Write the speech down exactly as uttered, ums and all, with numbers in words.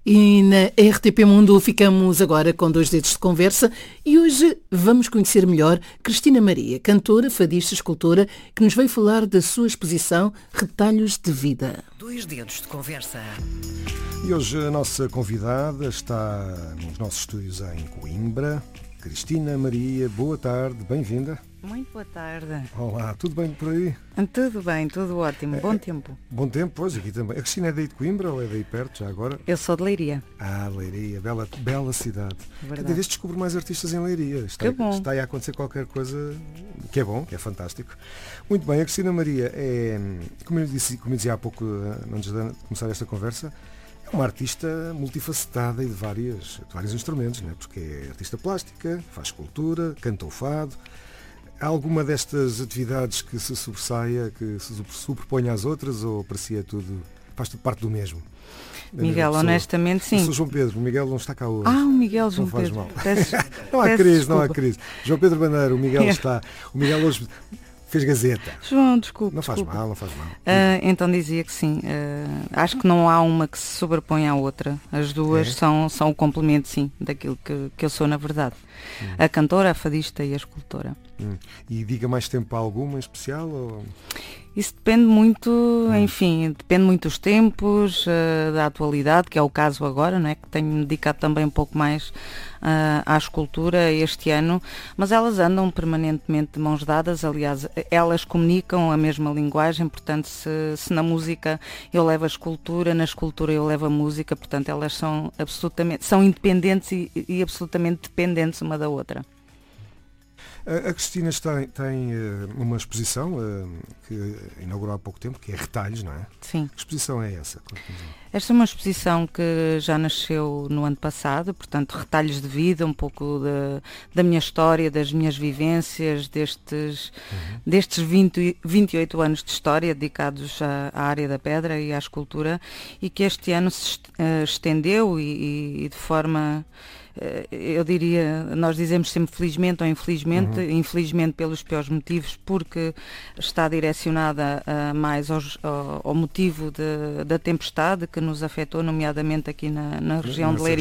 E na R T P Mundo ficamos agora com dois dedos de conversa e hoje vamos conhecer melhor Cristina Maria, cantora, fadista, escultora, que nos veio falar da sua exposição Retalhos de Vida. Dois dedos de conversa. E hoje a nossa convidada está nos nossos estúdios em Coimbra. Cristina Maria, boa tarde, bem-vinda. Muito boa tarde. Olá, tudo bem por aí? Tudo bem, tudo ótimo, bom tempo. Bom tempo, pois, aqui também. A Cristina é daí de Coimbra ou é daí perto, já agora? Eu sou de Leiria. Ah, Leiria, bela, bela cidade. Verdade. Cada vez descubro mais artistas em Leiria. Está, Que bom. Está aí a acontecer qualquer coisa que é bom, que é fantástico. Muito bem, a Cristina Maria é, como eu, disse, como eu dizia há pouco, antes de começar esta conversa, é uma artista multifacetada e de, várias, de vários instrumentos, não é? Porque é artista plástica, faz escultura, canta o fado. Há alguma destas atividades que se sobressaia, que se superpõe às outras, ou parecia tudo, faz tudo parte do mesmo? Miguel, honestamente sim. Eu sou João Pedro, o Miguel não está cá hoje. Ah, o Miguel João não faz Pedro. Mal. Peço, não há peço crise, desculpa. não há crise. João Pedro Bandeira, o Miguel está. O Miguel hoje fez gazeta. João, desculpe. Não faz desculpe. mal, não faz mal. Uh, então dizia que sim. Uh, acho que não há uma que se sobrepõe à outra. As duas É? são, são o complemento, sim, daquilo que, que eu sou na verdade. Hum. A cantora, a fadista e a escultora. Hum. E diga mais tempo a alguma em especial? Ou... Isso depende muito, hum. enfim, depende muito dos tempos, uh, da atualidade, que é o caso agora, não é? Que tenho-me dedicado também um pouco mais uh, à escultura este ano, mas elas andam permanentemente de mãos dadas, aliás, elas comunicam a mesma linguagem, portanto, se, se na música eu levo a escultura, na escultura eu levo a música, portanto, elas são absolutamente, são independentes e, e absolutamente dependentes uma da outra. A Cristina tem, tem uma exposição uh, que inaugurou há pouco tempo, que é Retalhos, não é? Sim. Que exposição é essa? Esta é uma exposição que já nasceu no ano passado, portanto, retalhos de vida, um pouco de, da minha história, das minhas vivências, destes, uhum. destes vinte, vinte e oito anos de história dedicados à, à área da pedra e à escultura, e que este ano se uh, estendeu e, e de forma... eu diria, nós dizemos sempre felizmente ou infelizmente, uhum. infelizmente pelos piores motivos, porque está direcionada uh, mais aos, ao, ao motivo de, da tempestade que nos afetou, nomeadamente aqui na, na região de Leiria.